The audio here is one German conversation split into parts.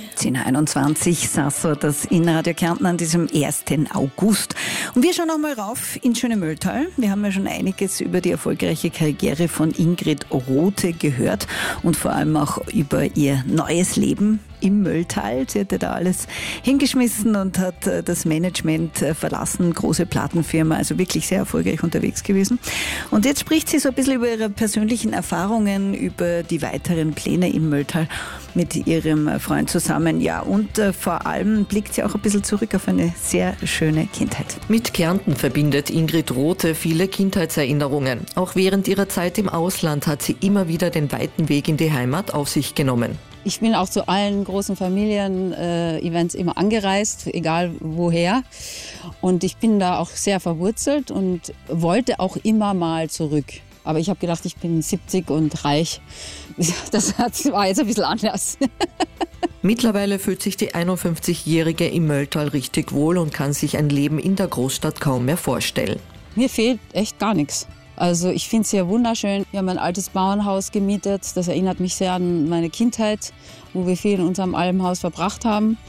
10.21 Sasso, das in Radio Kärnten an diesem 1. August. Und wir schauen noch mal rauf ins schöne Mölltal. Wir haben ja schon einiges über die erfolgreiche Karriere von Ingrid Rothe gehört und vor allem auch über ihr neues Leben im Mölltal. Sie hatte da alles hingeschmissen und hat das Management verlassen, große Plattenfirma, also wirklich sehr erfolgreich unterwegs gewesen. Und jetzt spricht sie so ein bisschen über ihre persönlichen Erfahrungen, über die weiteren Pläne im Mölltal mit ihrem Freund zusammen. Ja, und vor allem blickt sie auch ein bisschen zurück auf eine sehr schöne Kindheit. Mit Kärnten verbindet Ingrid Rothe viele Kindheitserinnerungen. Auch während ihrer Zeit im Ausland hat sie immer wieder den weiten Weg in die Heimat auf sich genommen. Ich bin auch zu allen großen Familien-Events immer angereist, egal woher. Und ich bin da auch sehr verwurzelt und wollte auch immer mal zurück. Aber ich habe gedacht, ich bin 70 und reich. Das war jetzt ein bisschen anders. Mittlerweile fühlt sich die 51-Jährige im Mölltal richtig wohl und kann sich ein Leben in der Großstadt kaum mehr vorstellen. Mir fehlt echt gar nichts. Also ich finde es hier wunderschön. Wir haben ein altes Bauernhaus gemietet. Das erinnert mich sehr an meine Kindheit, wo wir viel in unserem Alpenhaus verbracht haben.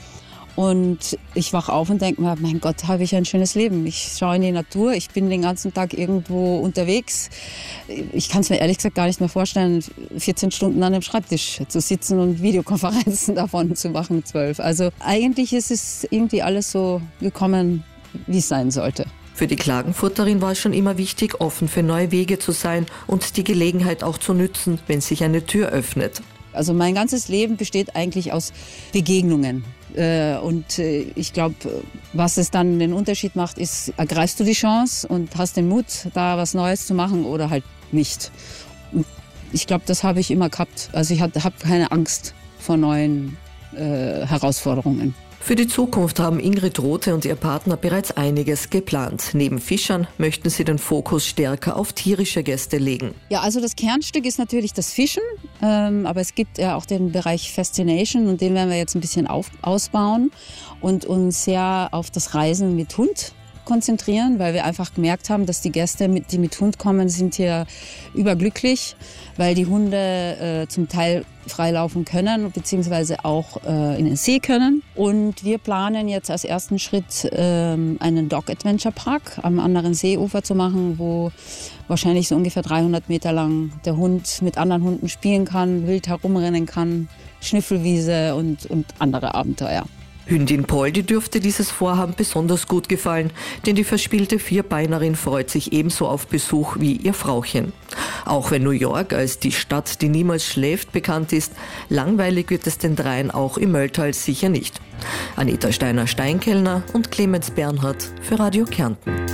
Und ich wache auf und denke mir, mein Gott, habe ich ein schönes Leben. Ich schaue in die Natur, ich bin den ganzen Tag irgendwo unterwegs. Ich kann es mir ehrlich gesagt gar nicht mehr vorstellen, 14 Stunden an dem Schreibtisch zu sitzen und Videokonferenzen davon zu machen, 12. Also eigentlich ist es irgendwie alles so gekommen, wie es sein sollte. Für die Klagenfurterin war es schon immer wichtig, offen für neue Wege zu sein und die Gelegenheit auch zu nützen, wenn sich eine Tür öffnet. Also mein ganzes Leben besteht eigentlich aus Begegnungen. Und ich glaube, was es dann den Unterschied macht, ist, ergreifst du die Chance und hast den Mut, da was Neues zu machen oder halt nicht. Und ich glaube, das habe ich immer gehabt. Also ich habe keine Angst vor neuen Herausforderungen. Für die Zukunft haben Ingrid Rothe und ihr Partner bereits einiges geplant. Neben Fischern möchten sie den Fokus stärker auf tierische Gäste legen. Ja, also das Kernstück ist natürlich das Fischen, aber es gibt ja auch den Bereich Fascination und den werden wir jetzt ein bisschen ausbauen und uns sehr auf das Reisen mit Hund konzentrieren, weil wir einfach gemerkt haben, dass die Gäste, die mit Hund kommen, sind hier überglücklich, weil die Hunde zum Teil freilaufen können, beziehungsweise auch in den See können. Und wir planen jetzt als ersten Schritt einen Dog-Adventure-Park am anderen Seeufer zu machen, wo wahrscheinlich so ungefähr 300 Meter lang der Hund mit anderen Hunden spielen kann, wild herumrennen kann, Schnüffelwiese und andere Abenteuer. Hündin Poldi dürfte dieses Vorhaben besonders gut gefallen, denn die verspielte Vierbeinerin freut sich ebenso auf Besuch wie ihr Frauchen. Auch wenn New York als die Stadt, die niemals schläft, bekannt ist, langweilig wird es den dreien auch im Mölltal sicher nicht. Anita Steiner-Steinkellner und Clemens Bernhard für Radio Kärnten.